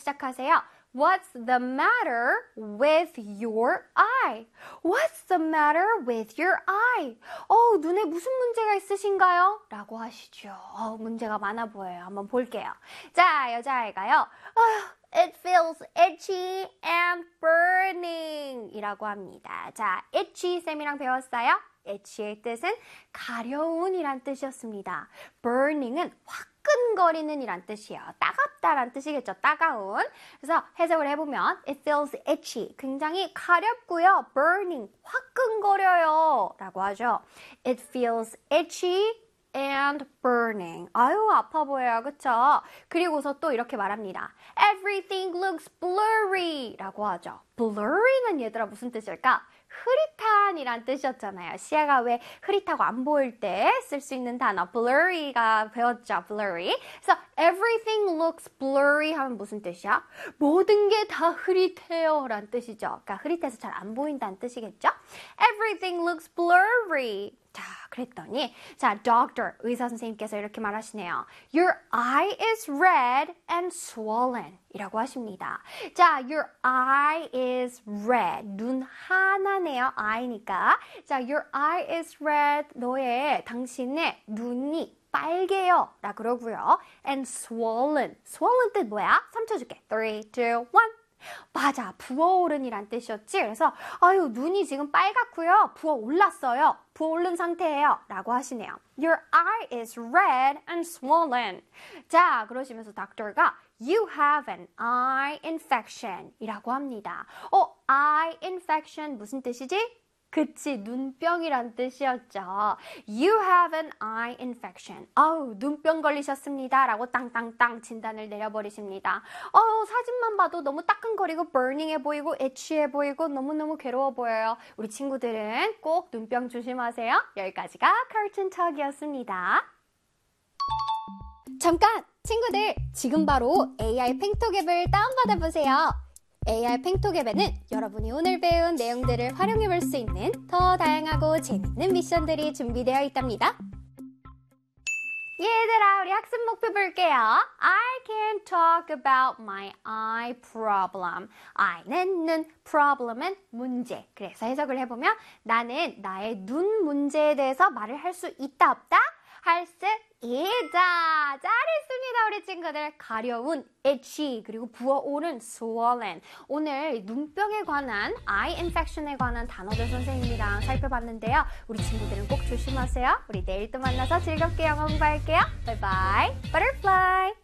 시작하세요. What's the matter with your eye? What's the matter with your eye? 눈에 무슨 문제가 있으신가요? 라고 하시죠. 문제가 많아 보여요. 한번 볼게요. 자, 여자아이가요. It feels itchy and burning 이라고 합니다. 자, itchy 쌤이랑 배웠어요? itchy의 뜻은 가려운 이란 뜻이었습니다. burning은 화끈거리는 이란 뜻이에요. 따갑다란 뜻이겠죠. 따가운. 그래서 해석을 해보면 it feels itchy. 굉장히 가렵고요. burning. 화끈거려요. 라고 하죠. It feels itchy and burning. 아유, 아파 보여요. 그쵸? 그리고서 또 이렇게 말합니다. Everything looks blurry 라고 하죠. blurry는 얘들아 무슨 뜻일까? 흐릿한이란 뜻이었잖아요. 시야가 왜 흐릿하고 안 보일 때 쓸 수 있는 단어 blurry가 배웠죠. blurry. 그래서 everything looks blurry 하면 무슨 뜻이야? 모든 게 다 흐릿해요 라는 뜻이죠. 그러니까 흐릿해서 잘 안 보인다는 뜻이겠죠? Everything looks blurry. 자, 그랬더니 doctor, 의사 선생님께서 이렇게 말하시네요. Your eye is red and swollen 이라고 하십니다. 자, your eye is red. 눈 하나네요. eye니까. 자, your eye is red. 당신의 눈이 빨개요. 라 그러고요. And swollen. swollen 뜻 뭐야? 3초 줄게. 3, 2, 1. 맞아. 부어오른이란 뜻이었지. 그래서 눈이 지금 빨갛고요. 부어올랐어요. 부어오른 상태예요. 라고 하시네요. Your eye is red and swollen. 자, 그러시면서 닥터가 You have an eye infection 이라고 합니다. eye infection 무슨 뜻이지? 그치, 눈병이란 뜻이었죠. You have an eye infection. 눈병 걸리셨습니다. 라고 땅땅땅 진단을 내려버리십니다. 사진만 봐도 너무 따끔거리고 burning해 보이고 itchy해 보이고 너무너무 괴로워 보여요. 우리 친구들은 꼭 눈병 조심하세요. 여기까지가 Curtain Talk이었습니다. 잠깐! 친구들, 지금 바로 AI 팽톡 앱을 다운받아 보세요. AI 팽톡 앱에는 여러분이 오늘 배운 내용들을 활용해 볼 수 있는 더 다양하고 재밌는 미션들이 준비되어 있답니다. 얘들아, 우리 학습 목표 볼게요. I can talk about my eye problem. Eye는 눈, problem은 문제. 그래서 해석을 해보면 나는 나의 눈 문제에 대해서 말을 할 수 있다, 없다? 할 수 있다. 잘했습니다, 우리 친구들. 가려운, itchy, 그리고 부어오른, swollen. 오늘 눈병에 관한, eye infection에 관한 단어들 선생님이랑 살펴봤는데요. 우리 친구들은 꼭 조심하세요. 우리 내일 또 만나서 즐겁게 영어 공부할게요. 바이바이. Butterfly.